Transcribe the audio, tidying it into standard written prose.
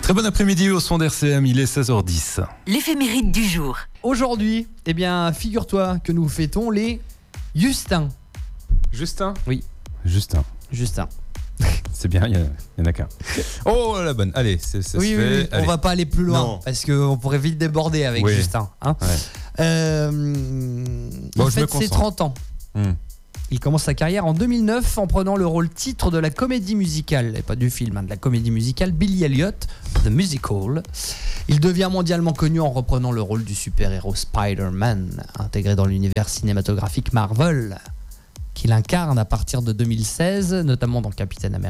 Très bon après-midi au son d'RCM, il est 16h10. L'éphéméride du jour. Aujourd'hui, figure-toi que nous fêtons les Justins. Justin ? Oui. Justin. C'est bien, il y en a qu'un. Oh, la bonne. Allez, c'est Oui, fait. on va pas aller plus loin Non. parce qu'on pourrait vite déborder avec Oui. Justin. Hein. Ouais. Il je fête me ses concentre. 30 ans. Il commence sa carrière en 2009 en prenant le rôle titre de la comédie musicale, et pas du film, de la comédie musicale Billy Elliot, The Musical. Il devient mondialement connu en reprenant le rôle du super-héros Spider-Man, intégré dans l'univers cinématographique Marvel, qu'il incarne à partir de 2016, notamment dans Captain America.